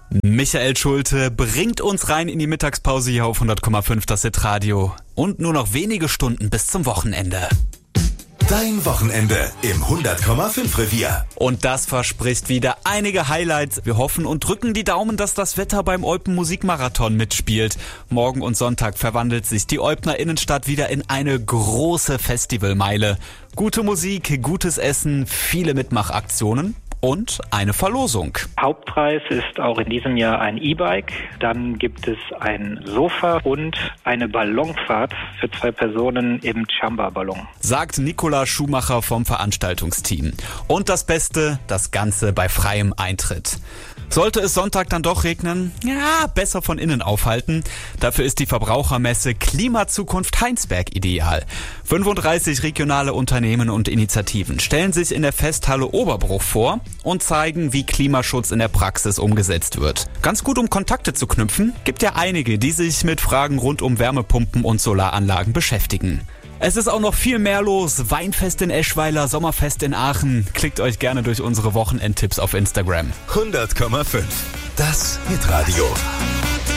Michael Schulte bringt uns rein in die Mittagspause hier auf 100,5 das Hitradio. Und nur noch wenige Stunden bis zum Wochenende. Dein Wochenende im 100,5 Revier. Und das verspricht wieder einige Highlights. Wir hoffen und drücken die Daumen, dass das Wetter beim Eupen Musikmarathon mitspielt. Morgen und Sonntag verwandelt sich die Eupner Innenstadt wieder in eine große Festivalmeile. Gute Musik, gutes Essen, viele Mitmachaktionen und eine Verlosung. Hauptpreis ist auch in diesem Jahr ein E-Bike. Dann gibt es ein Sofa und eine Ballonfahrt für 2 Personen im Chamba-Ballon. Sagt Nicola Schumacher vom Veranstaltungsteam. Und das Beste, das Ganze bei freiem Eintritt. Sollte es Sonntag dann doch regnen? Ja, besser von innen aufhalten. Dafür ist die Verbrauchermesse Klimazukunft Heinsberg ideal. 35 regionale Unternehmen und Initiativen stellen sich in der Festhalle Oberbruch vor und zeigen, wie Klimaschutz in der Praxis umgesetzt wird. Ganz gut, um Kontakte zu knüpfen, gibt ja einige, die sich mit Fragen rund um Wärmepumpen und Solaranlagen beschäftigen. Es ist auch noch viel mehr los. Weinfest in Eschweiler, Sommerfest in Aachen. Klickt euch gerne durch unsere Wochenendtipps auf Instagram. 100,5. Das Hitradio.